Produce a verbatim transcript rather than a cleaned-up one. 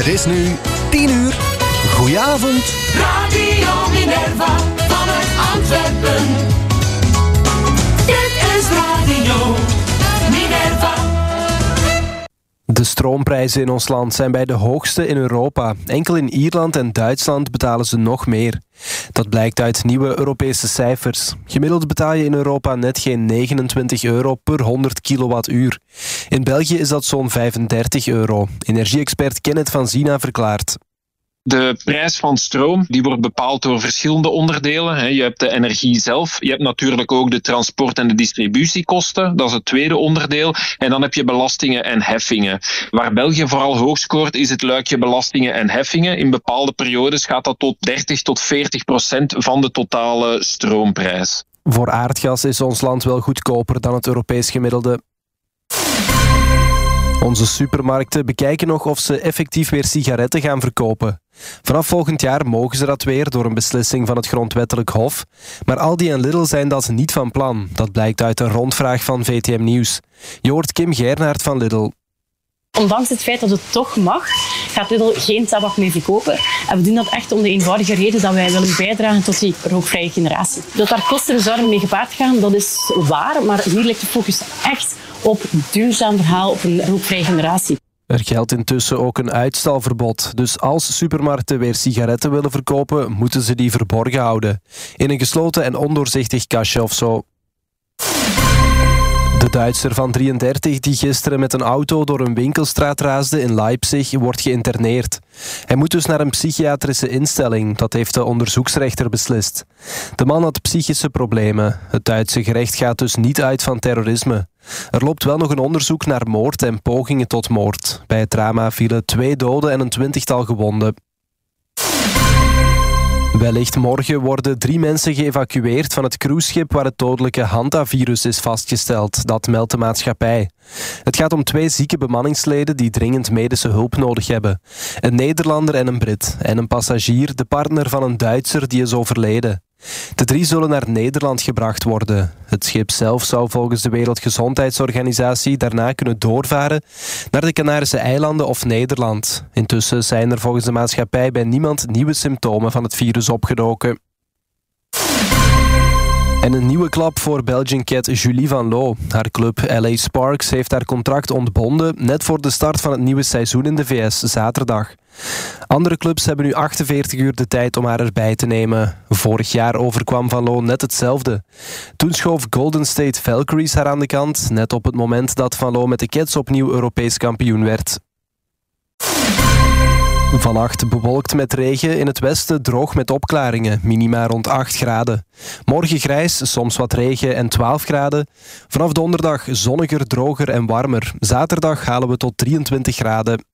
Het is nu tien uur. Goedenavond. Radio Minerva vanuit Antwerpen. Dit is Radio Minerva. De stroomprijzen in ons land zijn bij de hoogste in Europa. Enkel in Ierland en Duitsland betalen ze nog meer. Dat blijkt uit nieuwe Europese cijfers. Gemiddeld betaal je in Europa net geen negenentwintig euro per honderd kilowattuur. In België is dat zo'n vijfendertig euro. Energie-expert Kenneth van Zina verklaart. De prijs van stroom die wordt bepaald door verschillende onderdelen. Je hebt de energie zelf, je hebt natuurlijk ook de transport- en de distributiekosten. Dat is het tweede onderdeel. En dan heb je belastingen en heffingen. Waar België vooral hoog scoort is het luikje belastingen en heffingen. In bepaalde periodes gaat dat tot dertig tot veertig procent van de totale stroomprijs. Voor aardgas is ons land wel goedkoper dan het Europees gemiddelde. Onze supermarkten bekijken nog of ze effectief weer sigaretten gaan verkopen. Vanaf volgend jaar mogen ze dat weer door een beslissing van het Grondwettelijk Hof. Maar Aldi en Lidl zijn dat niet van plan. Dat blijkt uit een rondvraag van V T M Nieuws. Je hoort Kim Geirnaert van Lidl. Ondanks het feit dat het toch mag, gaat Lidl geen tabak meer verkopen. En we doen dat echt om de eenvoudige reden dat wij willen bijdragen tot die rookvrije generatie. Dat daar kosten en zorgen mee gepaard gaan, dat is waar. Maar hier ligt de focus echt op een duurzaam verhaal, op een rookvrije generatie. Er geldt intussen ook een uitstalverbod. Dus als supermarkten weer sigaretten willen verkopen, moeten ze die verborgen houden. In een gesloten en ondoorzichtig kastje of zo. De Duitser van drieëndertig die gisteren met een auto door een winkelstraat raasde in Leipzig wordt geïnterneerd. Hij moet dus naar een psychiatrische instelling, dat heeft de onderzoeksrechter beslist. De man had psychische problemen. Het Duitse gerecht gaat dus niet uit van terrorisme. Er loopt wel nog een onderzoek naar moord en pogingen tot moord. Bij het drama vielen twee doden en een twintigtal gewonden. Wellicht morgen worden drie mensen geëvacueerd van het cruiseschip waar het dodelijke hantavirus is vastgesteld. Dat meldt de maatschappij. Het gaat om twee zieke bemanningsleden die dringend medische hulp nodig hebben. Een Nederlander en een Brit. En een passagier, de partner van een Duitser, die is overleden. De drie zullen naar Nederland gebracht worden. Het schip zelf zou volgens de Wereldgezondheidsorganisatie daarna kunnen doorvaren naar de Canarische eilanden of Nederland. Intussen zijn er volgens de maatschappij bij niemand nieuwe symptomen van het virus opgedoken. En een nieuwe klap voor Belgian Cat Julie Van Loo. Haar club L A Sparks heeft haar contract ontbonden net voor de start van het nieuwe seizoen in de V S zaterdag. Andere clubs hebben nu achtenveertig uur de tijd om haar erbij te nemen. Vorig jaar overkwam Van Loo net hetzelfde. Toen schoof Golden State Valkyries haar aan de kant, net op het moment dat Van Loo met de Cats opnieuw Europees kampioen werd. Vannacht bewolkt met regen, in het westen droog met opklaringen, minima rond acht graden. Morgen grijs, soms wat regen en twaalf graden. Vanaf donderdag zonniger, droger en warmer. Zaterdag halen we tot drieëntwintig graden.